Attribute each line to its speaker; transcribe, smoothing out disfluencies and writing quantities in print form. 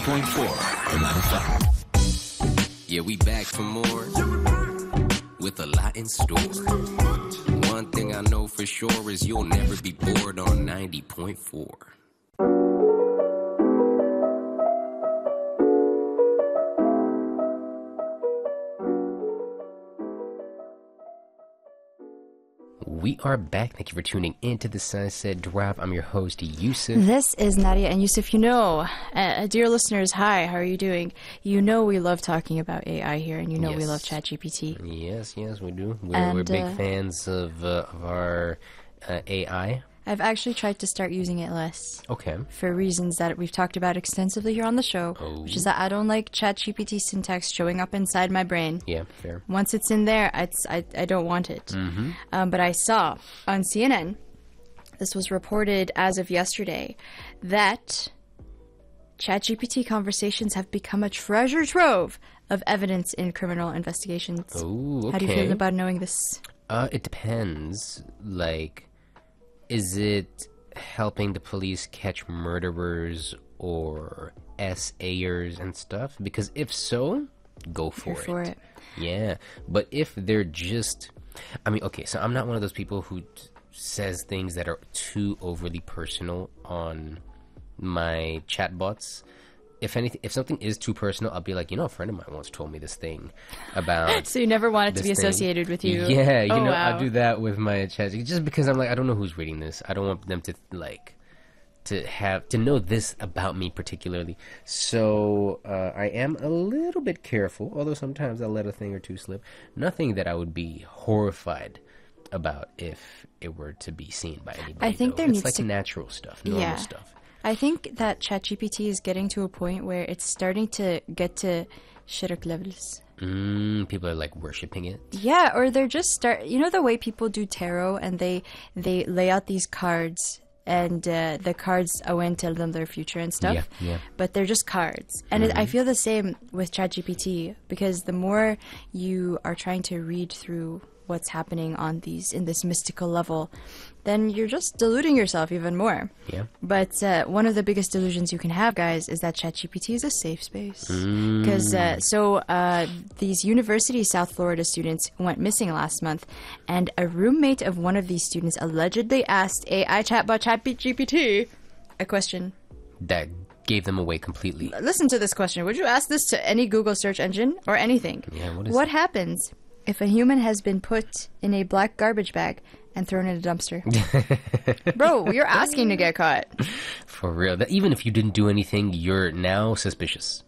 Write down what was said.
Speaker 1: 90.4 Command FM.
Speaker 2: Yeah, we back for more with a lot in store. One thing I know for sure is you'll never be bored on 90.4. We are back. Thank you for tuning into the Sunset Drive. I'm your host, Yusuf.
Speaker 3: This is Nadia and Yusuf. You know, dear listeners, hi, how are you doing? You know we love talking about AI here, and you know we love ChatGPT.
Speaker 2: Yes, we do. We're big fans of our AI.
Speaker 3: I've actually tried to start using it less.
Speaker 2: Okay.
Speaker 3: For reasons that we've talked about extensively here on the show, which is that I don't like ChatGPT syntax showing up inside my brain.
Speaker 2: Yeah, fair.
Speaker 3: Once it's in there, I don't want it.
Speaker 2: Mm-hmm.
Speaker 3: But I saw on CNN, this was reported as of yesterday, that ChatGPT conversations have become a treasure trove of evidence in criminal investigations.
Speaker 2: Oh, okay.
Speaker 3: How do you feel about knowing this?
Speaker 2: It depends. Like, is it helping the police catch murderers or SAers and stuff? Because if so, go for it. Yeah. But if they're just... I mean, okay, so I'm not one of those people who says things that are too overly personal on my chatbots. If something is too personal, I'll be like, a friend of mine once told me this thing about...
Speaker 3: So you never want it to be associated with you?
Speaker 2: Yeah,
Speaker 3: wow.
Speaker 2: I do that with my chat. Just because I'm like, I don't know who's reading this. I don't want them to, to know this about me particularly. So I am a little bit careful, although sometimes I'll let a thing or two slip. Nothing that I would be horrified about if it were to be seen by anybody.
Speaker 3: I think there needs
Speaker 2: to... natural stuff, normal stuff.
Speaker 3: I think that ChatGPT is getting to a point where it's starting to get to shirk levels.
Speaker 2: People are like worshipping it.
Speaker 3: Yeah, or they're just the way people do tarot and they lay out these cards and the cards tell them their future and stuff.
Speaker 2: Yeah.
Speaker 3: But they're just cards. And I feel the same with ChatGPT, because the more you are trying to read through what's happening in this mystical level, then you're just deluding yourself even more.
Speaker 2: Yeah.
Speaker 3: But one of the biggest delusions you can have, guys, is that ChatGPT is a safe space. Because these University South Florida students went missing last month, and a roommate of one of these students allegedly asked AI chatbot ChatGPT a question
Speaker 2: that gave them away completely.
Speaker 3: Listen to this question. Would you ask this to any Google search engine or anything?
Speaker 2: Yeah,
Speaker 3: what happens if a human has been put in a black garbage bag and thrown in a dumpster? Bro, you're asking to get caught.
Speaker 2: For real. Even if you didn't do anything, you're now suspicious.